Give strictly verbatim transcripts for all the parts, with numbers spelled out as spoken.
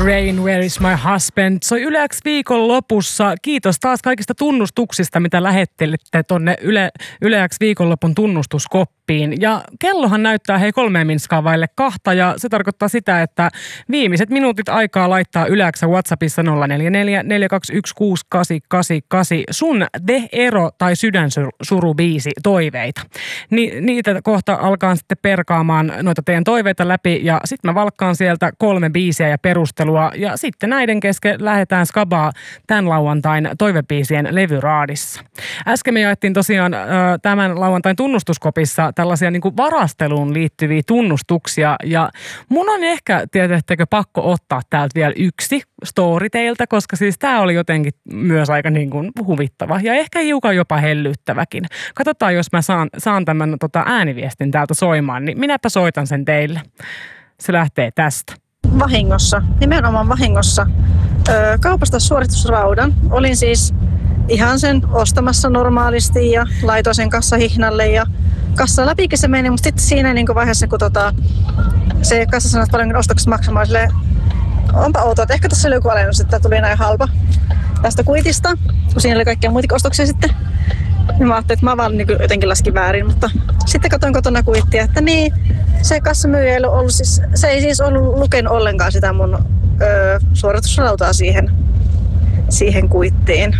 Rain, Where is my husband? Soi Yle X viikon lopussa. Kiitos taas kaikista tunnustuksista, mitä lähettelitte tonne Yle, Yle X viikonlopun tunnustuskoppiin. Ja kellohan näyttää hei kolmeen minskaa vaille kahta ja se tarkoittaa sitä, että viimeiset minuutit aikaa laittaa Yle X WhatsAppissa nolla neljä neljä neljä kaksi yksi kuusi kahdeksan kahdeksan kahdeksan sun The Ero tai Sydänsurubiisi toiveita. Ni, niitä kohta alkaa sitten perkaamaan noita teidän toiveita läpi ja sitten mä valkkaan sieltä kolme biisiä ja perustelua ja sitten näiden kesken lähdetään skabaa tämän lauantain toivebiisien levyraadissa. Äsken me jaettiin tosiaan äh, tämän lauantain tunnustuskopissa tällaisia niin kuin varasteluun liittyviä tunnustuksia ja mun on ehkä tietääkö pakko ottaa täältä vielä yksi story teiltä, koska siis tää oli jotenkin myös aika niin kuin huvittava ja ehkä hiukan jopa hellyttäväkin. Katsotaan, jos mä saan, saan tämän tota, ääniviestin täältä soimaan, niin minäpä soitan sen teille. Se lähtee tästä. Vahingossa, nimenomaan vahingossa, öö, kaupasta suoritusraudan. Olin siis ihan sen ostamassa normaalisti ja laitoin sen kassahihnalle ja kassa läpikin se meni, mutta sitten siinä niin vaiheessa, kun tota, se kassa sanoi, että paljonko ostokset maksamaan, silleen, onpa outoa, että ehkä tässä oli joku alennus, että tuli näin halpa tästä kuitista, kun siinä oli kaikkia muita ostoksia sitten. Niin mä ajattelin, että mä vaan niin jotenkin laskin väärin, mutta sitten katsoin kotona kuittia, että niin, se kassamyyjä ei ollut siis, se ei siis ollut lukenut ollenkaan sitä mun öö, suoritusrautaa siihen, siihen kuittiin.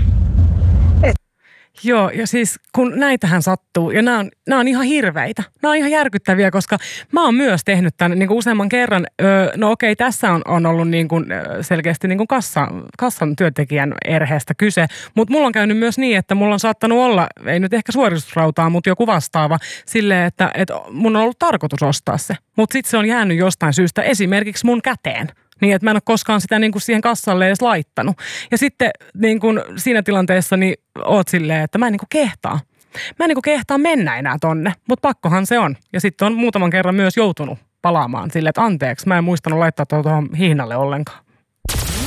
Joo, ja siis kun näitähän sattuu, ja nämä on, nämä on ihan hirveitä. Nämä on ihan järkyttäviä, koska mä oon myös tehnyt tämän niin kuin useamman kerran. Öö, no okei, tässä on, on ollut niin kuin selkeästi niin kuin kassa, kassan työntekijän erheestä kyse, mutta mulla on käynyt myös niin, että mulla on saattanut olla, ei nyt ehkä suoritusrautaa, mutta joku vastaava, silleen, että, että mun on ollut tarkoitus ostaa se. Mutta sitten se on jäänyt jostain syystä esimerkiksi mun käteen. Niin, että mä en ole koskaan sitä niin kuin siihen kassalle edes laittanut. Ja sitten niin kuin siinä tilanteessa niin oot silleen, että mä en niin kuin kehtaa. Mä en niin kuin kehtaa mennä enää tonne, mutta pakkohan se on. Ja sitten on muutaman kerran myös joutunut palaamaan silleen, että anteeksi, mä en muistanut laittaa tuohon hihnalle ollenkaan.